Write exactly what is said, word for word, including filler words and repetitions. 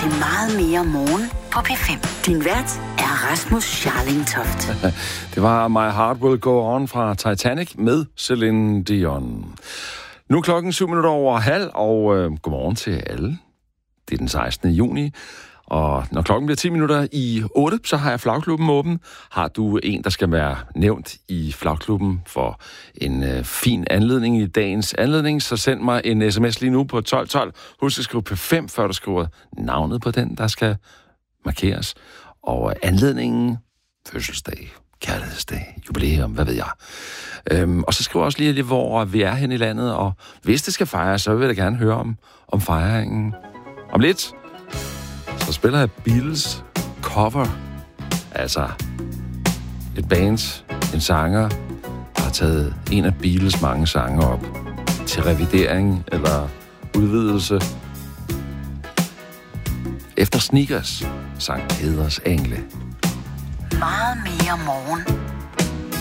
til Meget mere morgen på P fem. Din vært er Rasmus Scharling-Toft. Det var My Heart Will Go On fra Titanic med Celine Dion. Nu er klokken syv minutter over halv, og øh, godmorgen til alle. Det er den sekstende juni, og når klokken bliver ti minutter i otte, så har jeg Flagklubben åben. Har du en, der skal være nævnt i Flagklubben for en øh, fin anledning i dagens anledning, så send mig en sms lige nu på tolv tolv. Husk at skrive P fem, før du skriver navnet på den, der skal markeres. Og øh, anledningen, fødselsdag, kærlighedsdag, jubilæum, hvad ved jeg. Øhm, og så skriver jeg også lige, hvor vi er hen i landet, og hvis det skal fejres, så vil jeg da gerne høre om, om fejringen. Om lidt, så spiller jeg Beatles cover. Altså, et band, en sanger, der har taget en af Beatles mange sange op til revidering eller udvidelse. Efter Sneakers sang Peders Engle. Meget mere morgen